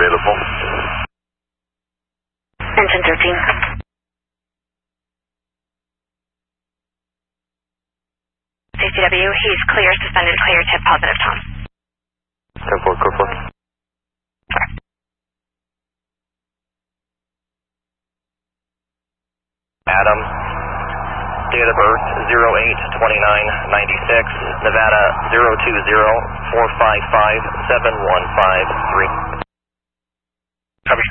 available. Engine 13. CCW, he's clear, suspended, clear, tip positive, Tom. 10-4, code 4. Adam, date of birth 08-29-96, Nevada 020-455-7153. Copy.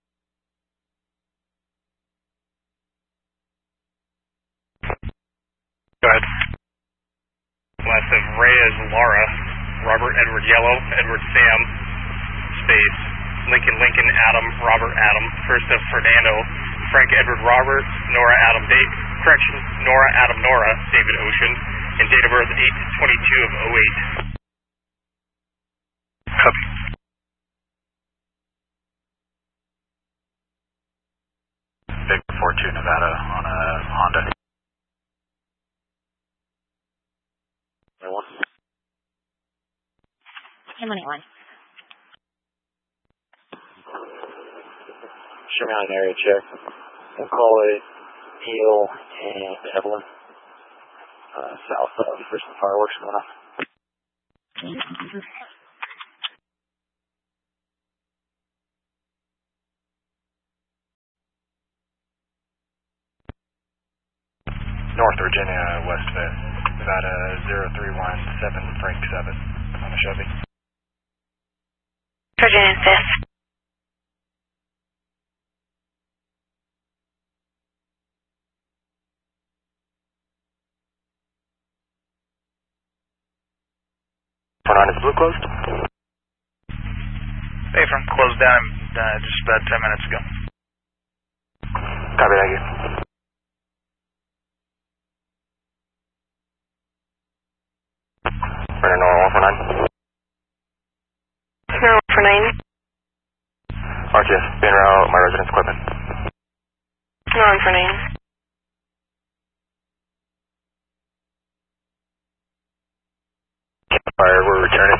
Go ahead. Last of Reyes Laura, Robert Edward Yellow, Edward Sam, space, Lincoln Adam, Robert Adam, first of Fernando, Frank Edward Robert, Nora Adam Nora Adam Nora, David Ocean, and date of birth 8/22/08. Copy. Big 42 Nevada on a Honda. 10-1. Sherman area check. We'll call it Neil and Evelyn. South of for some fireworks going on. North Virginia, West 5th, Nevada 0317 Frank 7 on a Chevy. Virginia 5th. Is blue closed? Hey, from closed down just about 10 minutes ago. Copy, thank you. Running normal 149. Normal for 9. RTS, being around my residence equipment. Normal for 9. Fire, we're returning.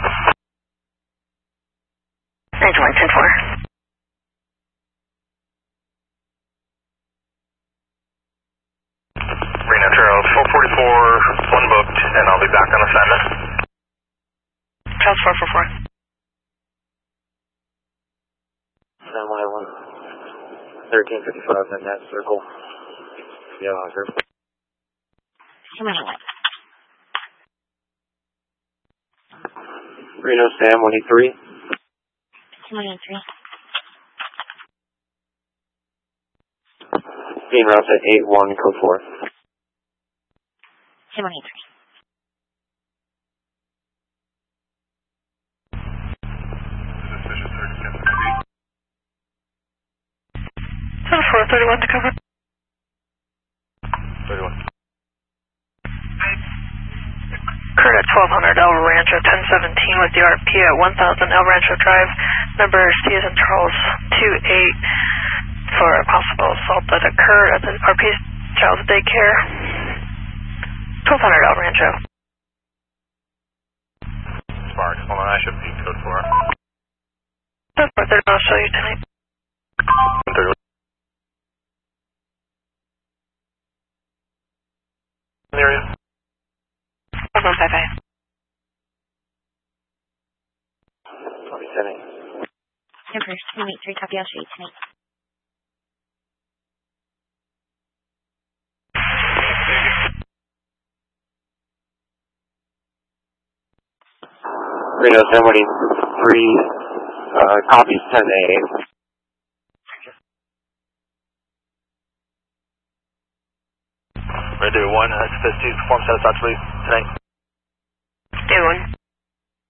9-1, 10-4. Reno Trail 444, one booked, and I'll be back on assignment. Charles 444. 1355 in that circle. Yeah, sir. 10-1. Reno Sam 183. 10-1-3. Being routes at 81 code 4. 10-1-3. Suspicious 10-4, 31 to cover. 31. Occurred at 1200 El Rancho 1017 with the RP at 1000 El Rancho Drive. Number C as in Charles 28 for a possible assault that occurred at the RP Child's Daycare. 1200 El Rancho. Sparks, hold on, I should be code 4. 10-4, I'll show you tonight. 31. In the area? 1155. 27. 10-3, copy, I'll show you tonight. Reno Sam 183. Copies 10A. Ready to do 1, that's 2, perform satisfactorily tonight. Do 1.